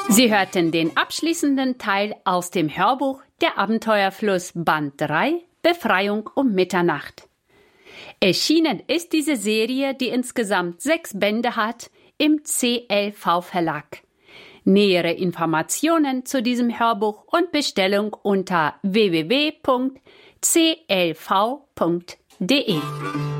Sie hörten den abschließenden Teil aus dem Hörbuch Der Abenteuerfluss Band 3 Befreiung um Mitternacht. Erschienen ist diese Serie, die insgesamt 6 Bände hat, im CLV Verlag. Nähere Informationen zu diesem Hörbuch und Bestellung unter www.clv.de.